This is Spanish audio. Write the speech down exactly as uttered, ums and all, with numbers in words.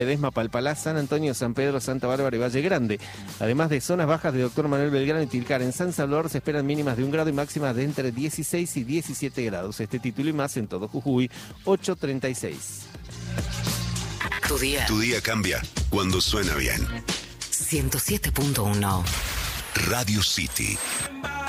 Ledesma, Palpalá, San Antonio, San Pedro, Santa Bárbara y Valle Grande. Además de zonas bajas de Doctor Manuel Belgrano y Tilcara. En San Salvador se esperan mínimas de un grado y máximas de entre dieciséis y diecisiete grados. Este título y más en todo Jujuy, ocho treinta y seis. Tu día. Tu día cambia cuando suena bien. ciento siete punto uno. Radio City.